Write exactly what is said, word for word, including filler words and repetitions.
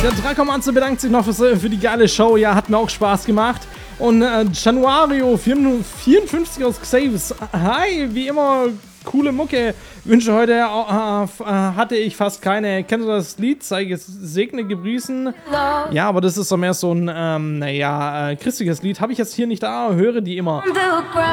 Der Dracomanze bedankt sich noch für, für die geile Show. Ja, hat mir auch Spaß gemacht. Und äh, Januario vierundfünfzig aus Xaves. Hi, wie immer, coole Mucke. Wünsche heute äh, äh, hatte ich fast keine. Kennst du das Lied? Sei segne gegrüßen. Ja, aber das ist doch mehr so ein, ähm, naja, äh, christliches Lied. Habe ich jetzt hier nicht da. Höre die immer.